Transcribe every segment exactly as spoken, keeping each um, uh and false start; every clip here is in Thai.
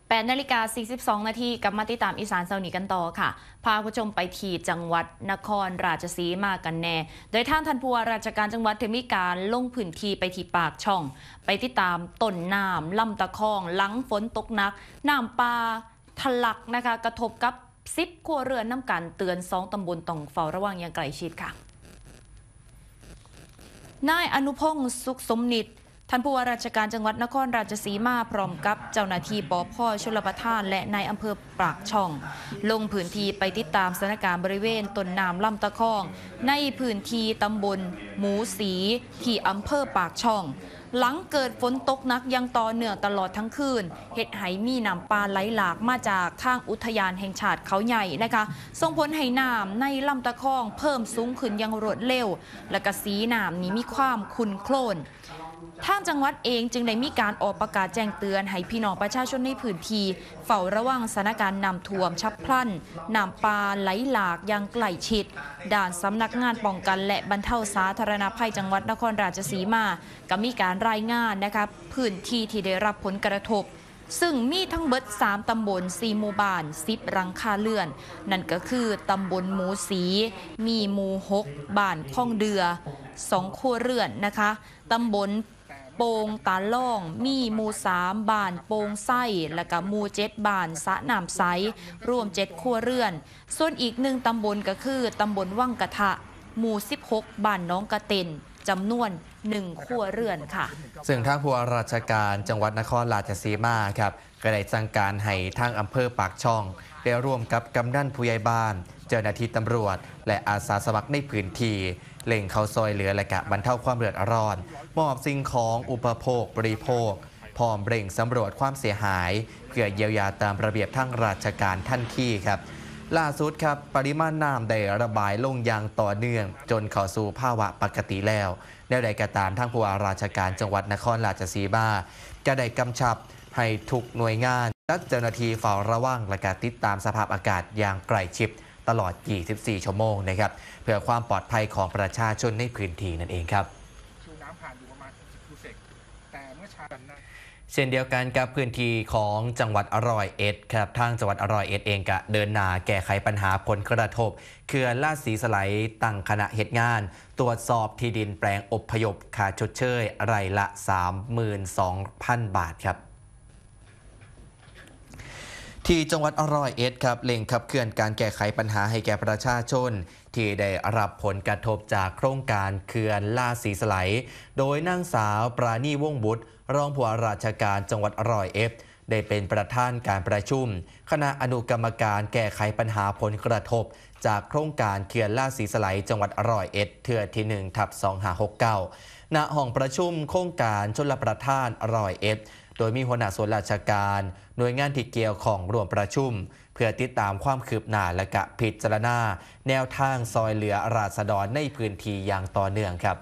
แปดนาฬิกาสี่สิบสองนาทีกลับมาติดตามอีสานเช้านี้กันต่อค่ะพาผู้ชมไปที่จังหวัดนครราชสีมากันแน่โดยท่านท่านผู้ว่าราชการจังหวัดเทมีการลงพื้นที่ไปที่ปากช่องไปติดตามต้นน้ำลำตะคองหลังฝนตกหนักน้ำป่าทะลักนะคะกระทบกับสิบครัวเรือนน้ำกันเตือนสองตำบลต้องเฝ้าระวังอย่างใกล้ชิดค่ะนายอนุพงศ์สุขสมนิตท่านผู้ว่าราชการจังหวัดนครราชสีมาพร้อมกับเจ้าหน้าที่ปภ.ชลประทานและนายอำเภอปากช่องลงพื้นที่ไปติดตามสถานการณ์บริเวณต้นน้ำลำตะคองในพื้นที่ตำบลหมูสีที่อำเภอปากช่องหลังเกิดฝนตกหนักยังต่อเนื่องตลอดทั้งคืนเฮ็ดให้มีน้ำป่าไหลหลากมาจากทางอุทยานแห่งชาติเขาใหญ่นะคะส่งผลให้น้ำในลำตะคองเพิ่มสูงขึ้นอย่างรวดเร็วและก็สีน้ำนี้มีความขุ่นโคลนทางจังหวัดเองจึงได้มีการออกประกาศแจ้งเตือนให้พี่น้องประชาชนในพื้นที่เฝ้าระวังสถานการณ์น้ำท่วมฉับพลันน้ำป่าไหลหลากอย่างใกล้ชิดด่านสำนักงานป้องกันและบรรเทาสาธารณภัยจังหวัดนครราชสีมาก็มีการรายงานนะคะพื้นที่ที่ได้รับผลกระทบซึ่งมีทั้งเบิดสามตำบลสี่หมู่บ้านสิบรังคาเรือนนั่นก็คือตำบลหมูสีมีหมู่หกบ้านข้องเดือสองครัวเรือนนะคะตำบลโป่งตาล่องมีหมู่สามบ้านโป่งไส้และก็หมู่เจ็ดบ้านสะน้ำใสรวมเจ็ดครัวเรือนส่วนอีกหนึ่งตำบลก็คือตำบลวังกะทะหมู่สิบหกบ้านน้องกระเต็นจำนวนหนึ่งครัวเรือนค่ะซึ่งทางผู้ว่าราชการจังหวัดนครราชสีมาครับก็ได้สั่งการให้ทางอำเภอปากช่องได้ร่วมกับกำนันผู้ใหญ่บ้านเจ้าหน้าที่ตำรวจและอาสาสมัครในพื้นที่เล่งเข้าซอยเหลือและกะบรรเทาความเดือดร้อนมอบสิ่งของอุปโภคบริโภคพร้อมเร่งสำรวจความเสียหายเพื่อเยียวยาตามระเบียบทางราชการทันทีครับล่าสุดครับปริมาณน้ำได้ระบายลงอย่างต่อเนื่องจนเข้าสู่ภาวะปกติแล้วแนวใดก็ตามทางผู้ว่าราชการจังหวัดนครราชสีมาก็ได้กำชับให้ทุกหน่วยงานและเจ้าหน้าที่เฝ้าระวังและการติดตามสภาพอากาศอย่างใกล้ชิดตลอดยี่สิบสี่ชั่วโมงนะครับเพื่อความปลอดภัยของประชาชนในพื้นที่นั่นเองครับชูน้ำผ่านอยู่ประมาณสิบคิวเซกแต่เมื่อเช้านั้นเช่นเดียวกันกับพื้นที่ของจังหวัดอร่อยเอ็ดครับทางจังหวัดอร่อยเอ็ดเองก็เดินหน้าแก้ไขปัญหาผลกระทบเขื่อนลาดศรีสไลด์ตั้งคณะเหตุงานตรวจสอบที่ดินแปลงอพยพค่าชดเชยไร่ละ สามหมื่นสองพัน บาทครับที่จังหวัดอร่อยเอ็ดครับเร่งขับเคลื่อนการแก้ไขปัญหาให้แก่ประชาชนที่ได้รับผลกระทบจากโครงการเขื่อนลาดศรีสไลด์โดยนางสาวปราณีวงศ์บุตรรองผู้ว่าราชการจังหวัดอร่อยเอ็ดได้เป็นประธานการประชุมคณะอนุกรรมการแก้ไขปัญหาผลกระทบจากโครงการเขื่อนลาดศรีสไลด์จังหวัดอร่อยเอ็ดเทื่อที่หนึ่งทับสองห้าหกเก้าณห้องประชุมโครงการชลประทานอร่อยเอ็ดโดยมีหัวหน้าส่วนราชการหน่วยงานที่เกี่ยวข้องร่วมประชุมเพื่อติดตามความคืบหน้าและกะพิจารณาแนวทางซอยเหลือราษฎรในพื้นที่อย่างต่อเนื่องครับ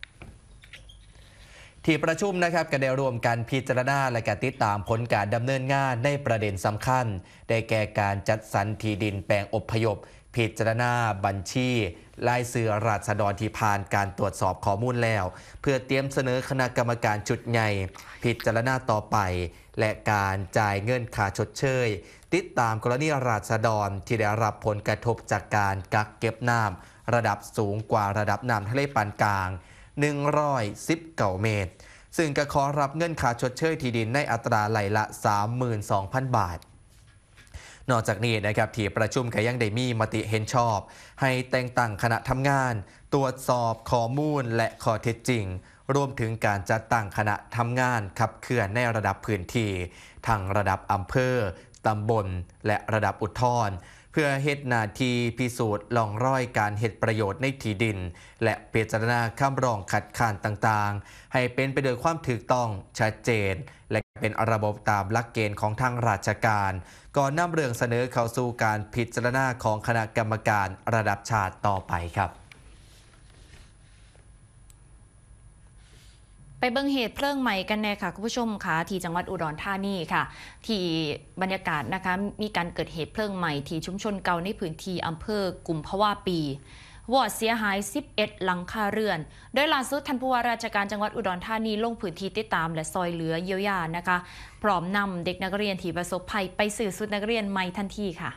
ที่ประชุมนะครับก็ได้รวมกันพิจารณาและกติดตามผลการดำเนินงานในประเด็นสำคัญได้แก่การจัดสรรที่ดินแปลงอพยพพิจารณาบัญชีรายชื่อราษฎรที่ผ่านการตรวจสอบข้อมูลแล้วเพื่อเตรียมเสนอคณะกรรมการชุดใหญ่พิจารณาต่อไปและการจ่ายเงินค่าชดเชยติดตามกรณีราษฎรที่ได้รับผลกระทบจากการกักเก็บน้ำระดับสูงกว่าระดับน้ำทะเลปานกลางหนึ่งร้อยสิบเก้าเมตรซึ่งก็ขอรับเงินค่าชดเชยที่ดินในอัตราไร่ละ สามหมื่นสองพัน บาทนอกจากนี้นะครับที่ประชุมก็ยังได้มีมติเห็นชอบให้แต่งตั้งคณะทำงานตรวจสอบข้อมูลและข้อเท็จจริงรวมถึงการจัดตั้งคณะทำงานขับเคลื่อนในระดับพื้นที่ทั้งระดับอำเภอตำบลและระดับอุทธรณ์เพื่อเฮ็ดหน้าที่พิสูจน์ล่องรอยการเฮ็ดประโยชน์ในที่ดินและพิจารณาคำร้องคัดค้านต่างๆให้เป็นไปโดยความถูกต้องชัดเจนและเป็นระบบตามหลักเกณฑ์ของทางราชการก่อนนำเรื่องเสนอเข้าสู่การพิจารณาของคณะกรรมการระดับชาติต่อไปครับไปเบิ่งเหตุเพลิงไหม้กันแน่ค่ะคุณผู้ชมค่ะที่จังหวัดอุดรธานีค่ะที่บรรยากาศนะคะมีการเกิดเหตุเพลิงไหม้ที่ชุมชนเก่าในพื้นที่อำเภอกุมภาวะปีวอดเสียหายสิบเอ็ดหลังคาเรือนโดยล่าสุดท่านผู้ว่าราชการจังหวัดอุดรธานีลงพื้นที่ติดตามและซอยเหลือเยียวยานะคะพร้อมนำเด็กนักเรียนที่ประสบภัยไปซื้อชุดนักเรียนใหม่ทันทีค่ะ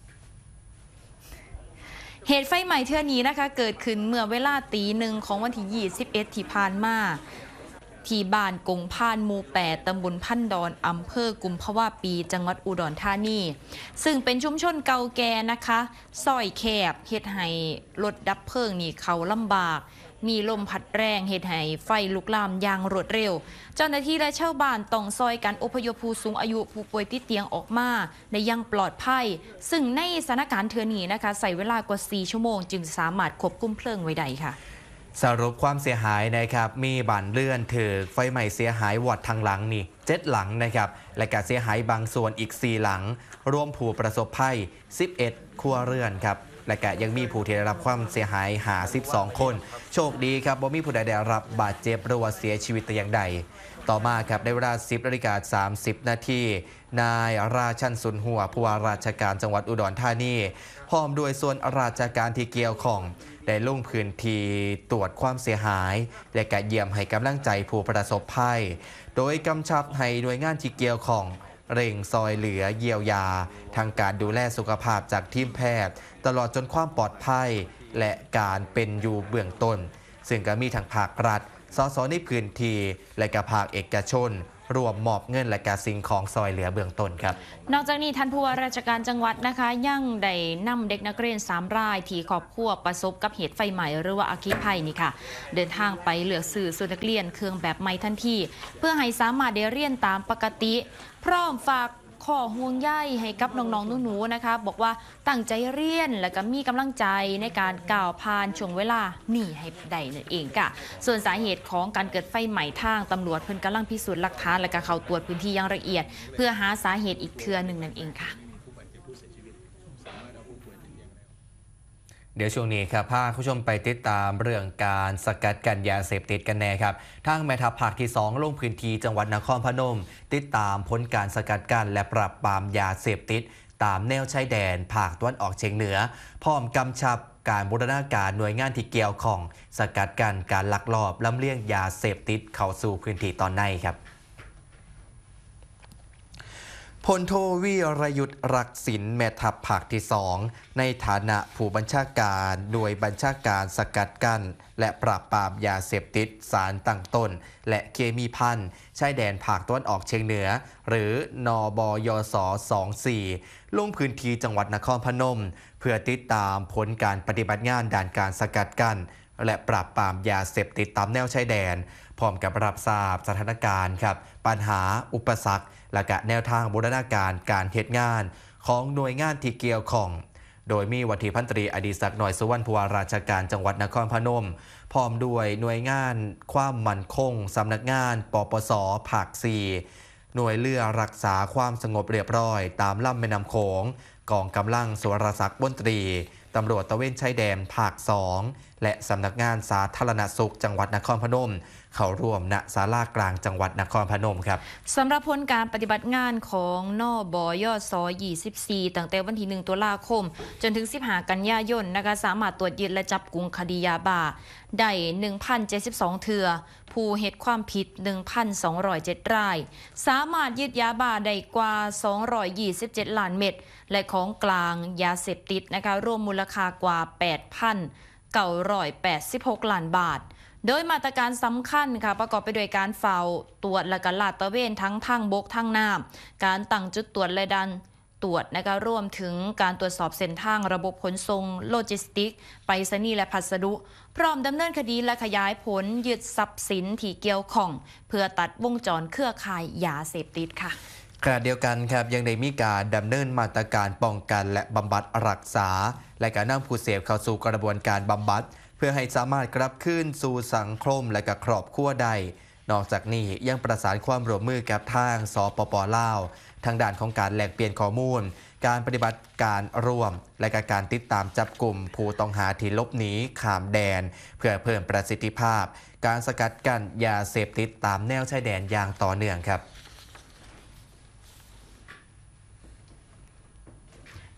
เหตุไฟไหม้เทื่อนี้นะคะเกิดขึ้นเมื่อเวลาตีหนึ่งของวันที่ยี่สิบเอ็ดที่ผ่านมาที่บ้านกงพานหมู่แปดตำบลพันดอนอำเภอกุมภาวะปีจังหวัดอุดรธานีซึ่งเป็นชุมชนเก่าแก่นะคะซอยแคบเฮ็ดให้รถดับเพลิงนี่เขาลำบากมีลมพัดแรงเฮ็ดให้ไฟลุกลามอย่างรวดเร็วเจ้าหน้าที่และชาวบ้านต้องซอยกันอพยพผู้สูงอายุผู้ป่วยติดเตียงออกมาได้อย่างปลอดภัยซึ่งในสถานการณ์เทื่อนี้นะคะใช้เวลากว่าสี่ชั่วโมงจึงสามารถควบคุมเพลิงไว้ได้ค่ะสรุปความเสียหายนะครับมีบ้านเรือนถือไฟไหม้เสียหายวอดทางหลังนี่เจ็ดหลังนะครับและการเสียหายบางส่วนอีกสี่หลังรวมผู้ประสบภัยสิบเอ็ดครัวเรือนครับและก็ยังมีผู้ที่ได้รับความเสียหายหาสิบสองคนโชคดีครับบ่มีผู้ใดได้รับบาดเจ็บหรือว่าเสียชีวิตแต่อย่างใดต่อมาครับในเวลา สิบนาฬิกาสามสิบนาทีนายราชันสุนหัวผู้ว่าราชการจังหวัดอุดรธานีพร้อมด้วยส่วนราชการที่เกี่ยวข้องได้ลงพื้นที่ตรวจความเสียหายและก็เยี่ยมให้กำลังใจผู้ประสบภัยโดยกำชับให้หน่วยงานที่เกี่ยวข้องเร่งซอยเหลือเยียวยาทางการดูแลสุขภาพจากทีมแพทย์ตลอดจนความปลอดภัยและการเป็นอยู่เบื้องต้นซึ่งก็มีทั้งภาครัฐสสในพื้นที่และก็ภาคเอกชนรวมมอบเงินและการสิ่งของซอยเหลือเบื้องต้นครับนอกจากนี้ท่านผู้ว่าราชการจังหวัดนะคะยังได้นำเด็กนักเรียนสามรายที่ครอบครัวประสบกับเหตุไฟไหม้หรือว่าอัคคีภัยนี่ค่ะเดินทางไปเลือกซื้อชุดนักเรียนเครื่องแบบใหม่ทันทีเพื่อให้สามารถได้เรียนตามปกติพร้อมฝากข้อห่วงใยให้กับน้องๆหนูๆนะคะบอกว่าตั้งใจเรียนและก็มีกำลังใจในการก้าวผ่านช่วงเวลานี่ให้ได้นั่นเองค่ะส่วนสาเหตุของการเกิดไฟไหม้ทางตำรวจเพิ่นกำลังพิสูจน์หลักฐานและก็เข้าตรวจพื้นที่อย่างละเอียดเพื่อหาสาเหตุอีกเทื่อหนึ่งนั่นเองค่ะเดี๋ยวช่วงนี้ครับพาคุณผู้ชมไปติดตามเรื่องการสกัดกั้นยาเสพติดกันแน่ครับทางแม่ทัพภาคที่สองลงพื้นที่จังหวัดนครพนมติดตามผลการสกัดกั้นและปราบปรามยาเสพติดตามแนวชายแดนภาคตะวันออกเฉียงเหนือพร้อมกำชับการบูรณาการหน่วยงานที่เกี่ยวข้องสกัดกั้นการลักลอบลำเลียงยาเสพติดเข้าสู่พื้นที่ตอนในครับพลโทวีรยุทธรักษิณแม่ทัพภาคที่สองในฐานะผู้บัญชาการหน่วยบัญชาการสกัดกั้นและปราบปรามยาเสพติดสารตั้งต้นและเคมีภัณฑ์ชายแดนภาคตะวันออกเฉียงเหนือหรือนบยศสองสี่ลงพื้นที่จังหวัดนครพนมเพื่อติดตามผลการปฏิบัติงานด้านการสกัดกั้นและปราบปรามยาเสพติดตามแนวชายแดนพร้อมกับรับทราบสถานการณ์ครับปัญหาอุปสรรคและก็แนวทางบูรณาการการเหตุงานของหน่วยงานที่เกี่ยวข้องโดยมีวัตถีพันตรีอดีศักดิ์หน่อยสุวรรณผู้ว่าราชการจังหวัดนครพนมพร้อมด้วยหน่วยงานความมั่นคงสำนักงานปปสภาคสี่หน่วยเรือรักษาความสงบเรียบร้อยตามลำแม่น้ำโขงกองกำลังสุรศักดิ์บนตรีตำรวจตระเวนชายแดนภาคสองและสำนักงานสาธารณสุขจังหวัดนครพนมเข้าร่วมณศาลากลางจังหวัดนครพนมครับสำหรับผลการปฏิบัติงานของนบยศยี่สิบสี่ตั้งแต่วันที่หนึ่งตุลาคมจนถึงสิบห้ากันยายนนะคะสามารถตรวจยึดและจับกุมคดียาบ้าได้ หนึ่งพันเจ็ดสิบสอง เทื่อผู้เหตุความผิด หนึ่งพันสองร้อยเจ็ด รายสามารถยึดยาบ้าได้กว่าสองร้อยยี่สิบเจ็ดล้านเม็ดและของกลางยาเสพติดนะคะรวมมูลค่ากว่า แปดพันเก้าร้อยแปดสิบหก ล้านบาทโดยมาตรการสำคัญค่ะประกอบไปด้วยการเฝ้าตรวจและก็ลาดตระเวนทั้งทางบกทางน้ำการตั้งจุดตรวจและดันตรวจนะคะรวมถึงการตรวจสอบเส้นทางระบบขนส่งโลจิสติกไปรษณีย์และพัสดุพร้อมดำเนินคดีและขยายผลยึดทรัพย์สินที่เกี่ยวข้องเพื่อตัดวงจรเครือข่ายยาเสพติดค่ะขณะเดียวกันครับยังได้มีการดำเนินมาตรการป้องกันและบำบัดรักษาและการนำผู้เสพเข้าสู่กระบวนการบำบัดเพื่อให้สามารถกลับคืนสู่สังคมและกับครอบครัวได้นอกจากนี้ยังประสานความร่วมมือกับทางสปป.ลาวทางด้านของการแลกเปลี่ยนข้อมูลการปฏิบัติการร่วมและการติดตามจับกลุ่มผู้ต้องหาที่หลบหนีข้ามแดนเพื่อเพิ่มประสิทธิภาพการสกัดกั้นยาเสพติดตามแนวชายแดนอย่างต่อเนื่องครับ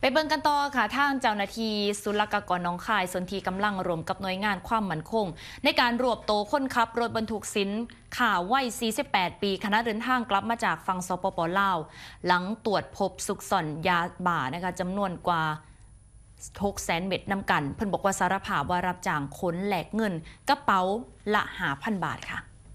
ไปเบิ่งกันต่อค่ะทางเจ้าหน้าที่ศุลกากรหนองคายสนธิกำลังรวมกับหน่วยงานความมั่นคงในการรวบโตวคนขับรถบรรทุกสินค้าวัย สี่สิบแปด ปีคณะเดินทางกลับมาจากฝั่งสปป.ลาวหลังตรวจพบสุกซ่อนยาบ้านะคะจำนวนกว่าหกแสนเม็ดนำกันเพิ่นบอกว่าสารภาพว่ารับจ้างขนแหลกเงินกระเป๋าละ ห้าพัน บาทค่ะ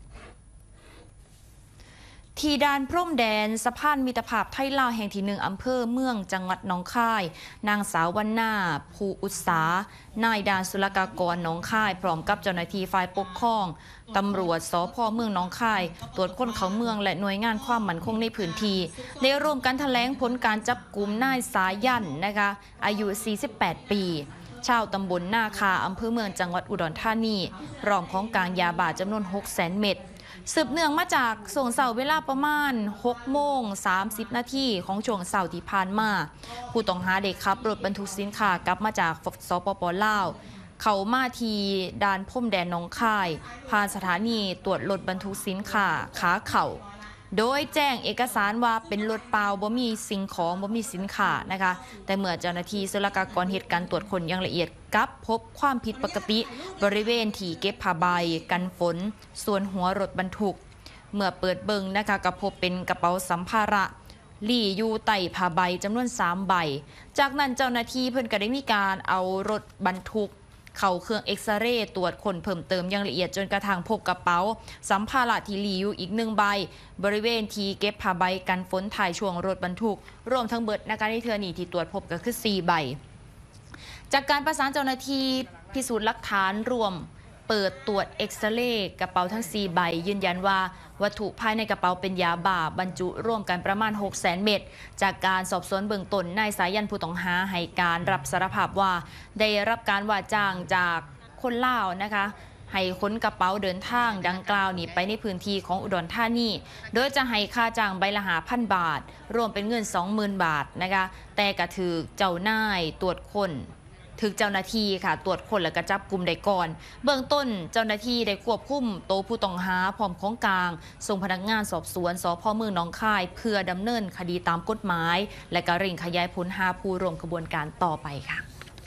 ที่ด่านพรมแดนสะพานมิตรภาพไทยลาวแห่งที่หนึ่งอำเภอเมืองจังหวัดหนองคายนางสาววรรณาภูอุตสานายด่านศุลกากรหนองคายพร้อมกับเจ้าหน้าที่ฝ่ายปกครองตำรวจสภ.เมืองหนองคายตรวจค้นเขาเมืองและหน่วยงานความมั่นคงในพื้นที่ได้ร่วมกันแถลงผลการจับกุมนายสายันนะคะอายุ สี่สิบแปด ปีชาวตำบลนาคาอำเภอเมืองจังหวัดอุดรธานีพร้อมของกลางยาบ้าจำนวน หกแสน เม็ดสืบเนื่องมาจากส่งเสาเวลาประมาณ หกโมงสามสิบ นาทีของช่วงเสาร์ที่ผ่านมาผู้ต้องหาได้ขับรถบรรทุกสินค้ากลับมาจากสปป.ลาวเข้ามาที่ด่านพรมแดนหนองคายผ่านสถานีตรวจรถบรรทุกสินค้าขาเข่าโดยแจ้งเอกสารว่าเป็นรถเปล่าบ่มีสิ่งของบ่มีสินค้านะคะแต่เมื่อเจ้าหน้าที่ศุลกากรเหตุการตรวจค้นอย่างละเอียดกับพบความผิดปกติบริเวณที่เก็บผ้าใบกันฝนส่วนหัวรถบรรทุกเมื่อเปิดเบิ่งนะคะก็พบเป็นกระเป๋าสัมภาระลี่อยู่ใต้ผ้าใบจำนวนสามใบจากนั้นเจ้าหน้าที่เพิ่นก็ได้มีการเอารถบรรทุกเข้าเครื่องเอ็กซเรย์ตรวจคนเพิ่มเติมอย่างละเอียดจนกระทั่งพบกระเป๋าสัมภาระที่หลีอยู่อีกหนึ่งใบบริเวณที่เก็บผ้าใบกันฝนถ่ายช่วงรถบรรทุกรวมทั้งเบิดนะคะในเทือนี้ที่ตรวจพบก็คือสี่ใบจากการประสานเจ้าหน้าที่พิสูจน์หลักฐานรวมเปิดตรวจเอ็กซเรย์กระเป๋าทั้งสี่ใบยืนยันว่าวัตถุภายในกระเป๋าเป็นยาบ้าบรรจุร่วมกันประมาณ หกแสน เม็ดจากการสอบสวนเบื้องต้นนายสายันผู้ต้องหาให้การรับสารภาพว่าได้รับการว่าจ้างจากคนลาวนะคะให้ค้นกระเป๋าเดินทางดังกล่าวนี้ไปในพื้นที่ของอุดรธานีโดยจะให้ค่าจ้างใบละ ห้าพัน บาทรวมเป็นเงิน สองหมื่น บาทนะคะแต่กระถือเจ้านายตรวจค้นถึงเจ้าหน้าที่ค่ะตรวจค้นและกระจับกลุ่มได้ก่อนเบื้องต้นเจ้าหน้าที่ได้ควบคุมโตวผู้ต้องหาพร้อมของกลางส่งพนักงานสอบสวนสภ.เมืองหนองคายเพื่อดำเนินคดีตามกฎหมายและก็เร่งขยายผลหาผู้ร่วมกระบวนการต่อไปค่ะ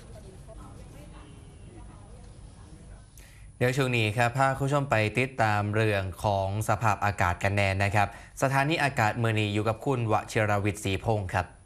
เดี๋ยวช่วงนี้ครับพาคุณผู้ชมไปติดตามเรื่องของสภาพอากาศกันแน่นะครับสถานีอากาศเมื่อนี้อยู่กับคุณวชิรวิทย์ศรีพงศ์ครับ